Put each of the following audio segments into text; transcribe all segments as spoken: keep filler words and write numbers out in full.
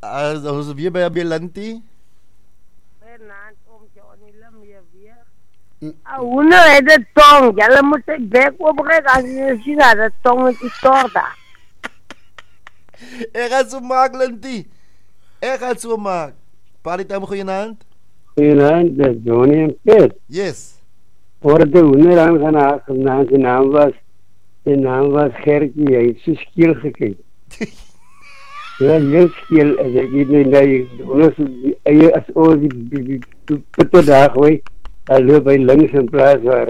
As ons weer by Abelanti. Naand om Johnny Lam weer weer. Ah, hoe het de tong? Julle moet ek bek oprek as jy sien dat de tong is die torda. Ek gaan so maak, Lanti. Ek gaan so maak. Party time, goeienaand. Goeienaand, dat is Johnny en Piet. Yes. Voor de hoender aan gaan aangenaam, zijn naam was, zijn naam was Gertje, hij heeft zo skiel gekeken. Ja, heel skiel, en ik weet niet, dat je, als oor die putte dag, weet, dan loop hij langs in plaats waar,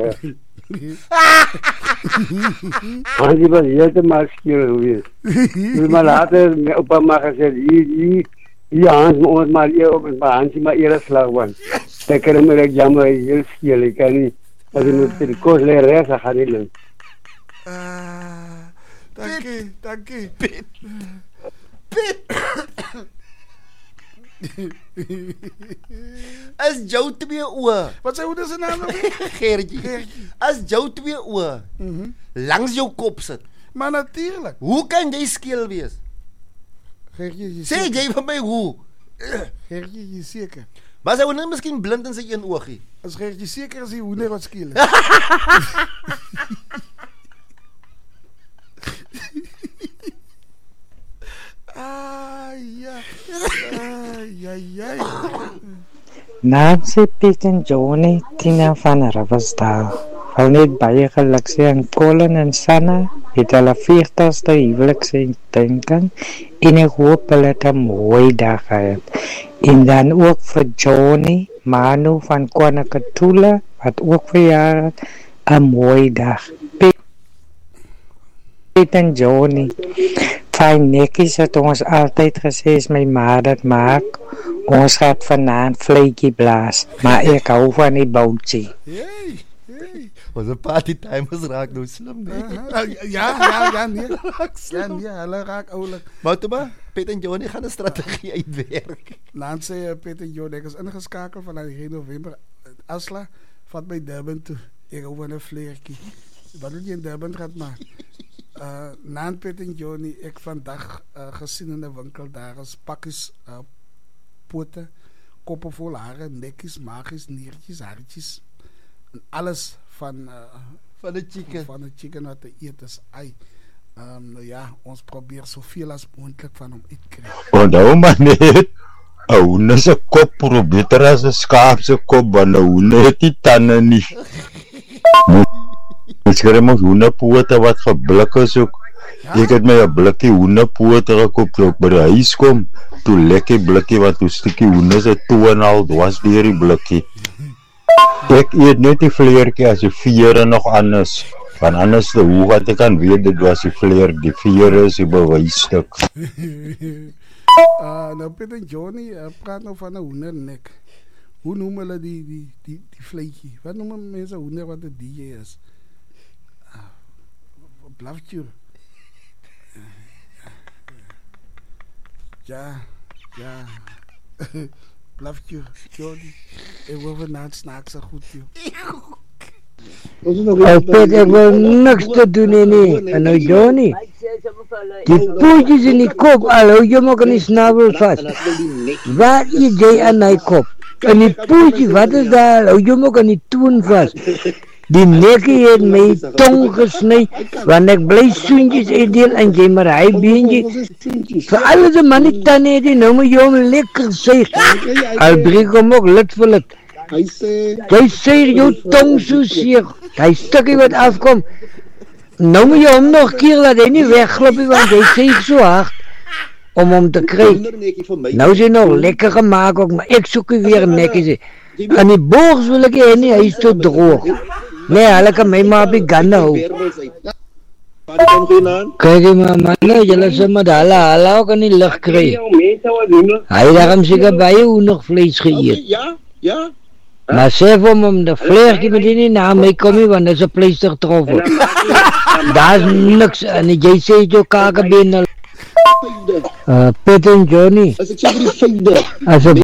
want die was helemaal skiel geweest. Dus maar later, mijn opa mag gezegd, hier, hier, hier Hans, maar ons maar hier op, maar Hans, maar eerder slag, want dan kan ik me dat jammer, heel skiel, ik kan niet. Als je moet de koos leren rechts, dan gaat het niet lukken. Ah, dank je, dank je. Piet. Piet. As jou twee oor. Wat zei hoe dat zijn naam? Gertje. As jou twee oor Mm-hmm. langs jou kop zit. Maar natuurlijk. Hoe kan jy skiel wees? Gertje, je Sê zeker. jy van my hoe? Gertje, je zeker. Maar sy word miskien blind in sy een oogie. Als Gertje zeker is, hij hoender wat skielen. Ah, ja. Ah, ja, ja. Nancy, Piet en Johnny, Tina van Riversdale. Val net baie geluk sê aan Colin en Sanna het hulle veertigste huweliksintenking en ek hoop hulle het 'n mooi dag gehad. En dan ook vir Johnny, Manu van Kwanakatula wat ook verjaar het, 'n mooi dag. Piet en Johnny, fijn netjies het ons altyd gesê is my ma dat maak. Ons gaat vanaand vleetjie blaas, maar ek hou van die boutjie. Hey, hey. Onze party timers raak nou slim, nee. Uh-huh. Ja, ja, ja, nee. Ja, nee, hulle raak oulik. Maar toe maar, Piet en Johnny gaan 'n strategie uitwerk. Laat sê uh, Piet en Johnny, ek is ingeskakeld vanuit die November. Asla, vat my Durban toe. Ek hou van 'n vleertjie. Wat wil jy in Durban gaan maak? Uh, Naan Piet en Johnny, ek vandag uh, gesien in 'n winkel, daar is pakkies uh, pote, koppe vol hare, nekkies, maagies, niertjies, hartjies. En alles van uh, van 'n chicken. Van 'n chicken wat te eet is. Ai. Um, nou ja, ons probeer soveel as moontlik van hom uit kry. Onthou maar net, 'n hoender se kop probeer beter as 'n skaap se kop, want 'n hoender het nie tande nie. Ons kry mos hoenderpote wat geblik is ook. Ja? Ek het my 'n blikkie hoenderpote gekoop toe ek by die huis kom. Toe lekker blikkie wat toe stukkie hoender se toon al dwars deur die blikkie. Ek eet net die vleertjie as die vere nog anders. Want anders te hoe wat ek kan weet dit was die vleer, die vere is die bewysstuk. uh, nou Piet en Johnny, uh, praat nou van 'n hoendernek. Hoe noem hulle die die die die vleetjie? Wat noem mense hoender wat 'n D J is? Uh, Blaftuur. Ja, ja. Blaftuur, Johnny. Ek wil vanaand snaaks so goed, joh. Ou Piet, ek wil niks te doen nie, nie. En nou Johnny, die pootjes in die kop, al hou jy maar in die snavel vast. Wat is jy aan my kop? En die pootjes, wat is daar, hou jy maar in die toon vast. Die nekkie het my tong gesny, want ek bly soentjies uitdeel en jy maar hy beentje. Vir alles die mannie tande het jy nou moet jy hom lekker sê. Al breek hom ook lid vir lid. Jy sê jou tong so seer, hy stukkie wat afkom. Nou moet jy hom nog keer laat hy nie wegglip nie, want hy sê so hard om hom te kry. Nou is hy nog lekker gemaakt ook, maar ek soek weer nekkie. En die boors wil ek hê nie, hy is te droog. Nee, hulle kan my maar op die gande hou. Kijk die maar manne, julle sê maar hulle hulle ook in die lucht kry. Hy daarom seker baie hoendervlees geëet. Ja, ja. Maar sê vir hom om die vleertjie met die naam mee kom nie, want dit is 'n pleister troffel. Daar is niks, en jy sê jou kakebeen. Uh, Piet en Johnny. As ek sê vir die feinde. As ek...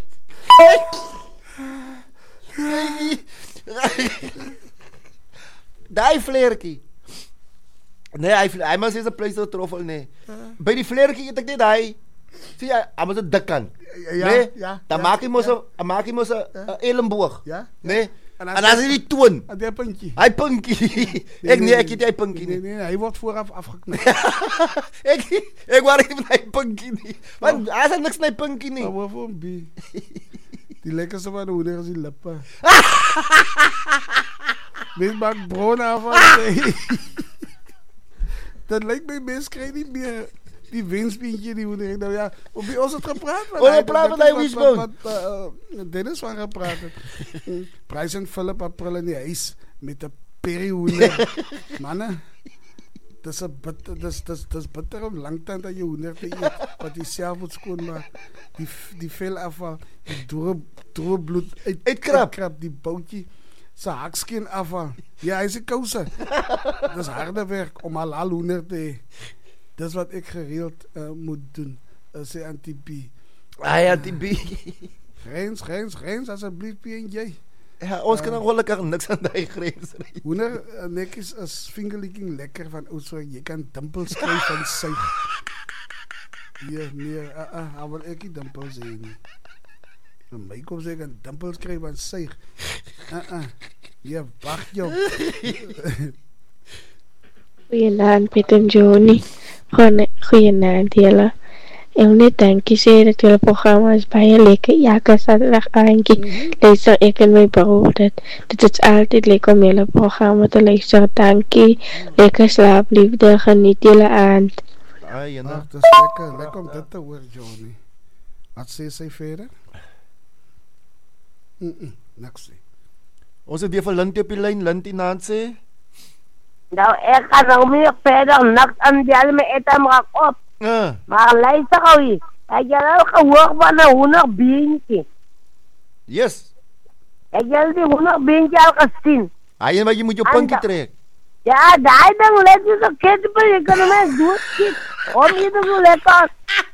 Daai vleertjie. Nee, hy hy maar sê 'n pleister troffel nee. By die vleertjie eet ek net hy. Zie jy, hy moet 'n dik kant. Ja, nee? ja, Dan ja, maak hy mos ja. 'n dan maak hy mos 'n 'n elleboog. Ja, Nee? En En as- dan is die toon. En die puntjie. Hy pinkie. Ek nee, ek het nie hy pinkie Nee, nie. nee, hy word vooraf afgeknip. Ek ek wou nie met hy pinkie nie. Want as hy niks met hy pinkie nie. Maar voor een bie. Die lekkerste van de hoeder is die lippen. Mens maakt brood af van nee. Dat lijkt mij, mens krijgt niet meer die winstpientje die hoeder. Nou ja, op wie ons het gepraat? Oh, hij praat met hij winstboom. Wat uh, Dennis van gepraat het. Prijs en Philip april in die huis met de perihoender. Mannen. Dat is, bitter, dat, is, dat, is, dat is bitter om langtand aan je hoender te eten. Wat die zelf moet schoonmaken. Die, die veel afval. Die droge, droge bloed uit, Uitkrap. uitkrap. Die boutje. Zijn hakskin afval. Ja, hij is een kousen. Dat is harde werk om halal hoender te eten. Dat is wat ik geregeld uh, moet doen. Uh, Ze anti-B. Ah ja, die B. Grens, grens, grens. Alsjeblieft, P en J. Ja, ons kan nog gelukkig niks aan die grens ry. Hoender uh, nek is, is fingerlicking lekker van oudsoor. Je kan dimpels krijgen van suig. Ja, nee, uh, uh, uh, wil ek die dimpels heen nie. Van my kom sê ek kan dimpels krijgen van suig. Uh, uh. Ja, wacht jou. Goeienaand Piet en Johnny. Goeienaand julle. Ek wil net dankie sê dat julle programma is baie lekker. Elke Saterdag aandjie luister ek en my broer dit. Dit is altyd lekker om julle programma te luister. Dankie. Lekker slaap, liefde, geniet julle aand. Ah, ja, nou. Ach, dat is lekker. Lekker om dit te hoor, Johnny. Wat sê sy verder? Mm -mm, niks nie. Ons het weer vir Lintie op die lyn. Lintie naand sê. Nou, ek gaan nou meer verder niks aan die alle met etam raak op. Uh, Maar luister gou hier. Heb jy al gehoor van een hoenderbeentje? yes. Heb jy die hoenderbeentje al gezien? Hy en wat jy moet jou En pinkie da- trek. Ja, die ding let je zo ketepel. Je kan hem eens doodskiet. Om je te zo lekker.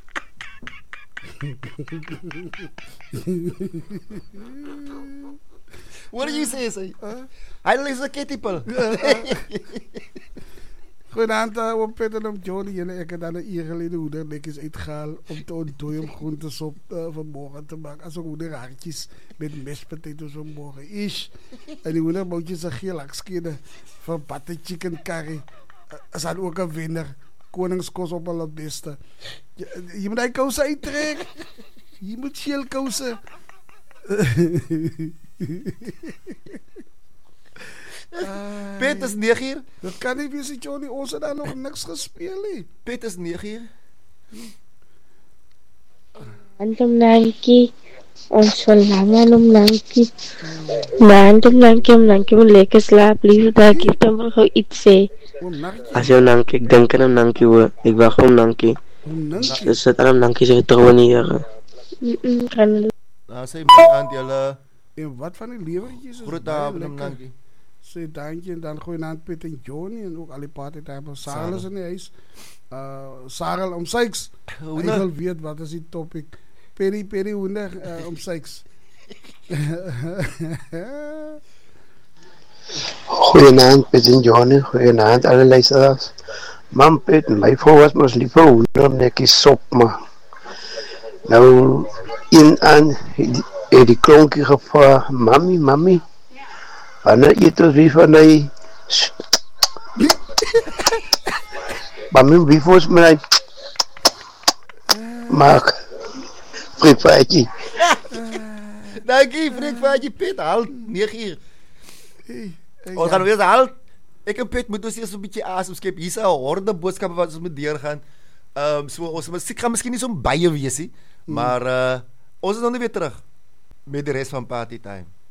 What did you say, sy? Hy is 'n ketipel. Goedenavond, uh, op Pet en op Johnny. En ik heb dan een uur geleden hoeder netjes uitgehaald om te ontdooien om groentesop uh, vanmorgen te maken. Als ook hoederhaartjes met mashed potatoes vanmorgen. Ish. En die hoederboutjes zijn geel hakskeden van butter chicken curry. Uh, is dan ook een winnaar. Koningskos op al het beste. Je, je moet die kousen uittrekken. Je moet scheel kousen. Pet is nege uur. Dat kan niet wezen, Johnny. Ons hebben daar nog niks gespeeld. He. Pet is nege uur. Antum nanki. Ons verlangen om nanki. Na antum nanki om nanki om lekker slaap, liefde. Ek het hom gou iets sê. Om narkie. As jou nankie, ek dink aan hom nankie hoor. Ek wag om nankie. Om narkie. Dus sit aan hom nankie sy trouwe nie, Here. Mm-mm, kan Daar sê my aan julle En wat van die levertjes is groot baie avond lekker. dankie. Sê dankie en dan gooi je aan Piet en Johnny en ook al die partytijden. Sarel is in die huis. Uh, Sarel om Sykes. Ik wil weet wat is die topic. Peri peri hoender uh, om Sykes. Goeienaand, Piet en Johnny. Goeienaand, alle luisteraars. Man, Piet, my vrou was mos liever hoender nekkie sop, man. Nou, een aan het die, die klonkie gevra, mami, mami, wanneer eet ons wie van die mami, wie voor ons my maak frietvaatjie. Dankie, frietvaatjie Pet, haal nege uur. Hey, hey, Ons gaan weer haal. Ek en Pet moet ons eers 'n bietjie asem skep. Hier's 'n horde boodskappe wat ons moet deurgaan. Ehm um, so ons musiek gaan miskien nie so baie wees nie, maar uh ons is nog nie weer terug met die res van Party Time.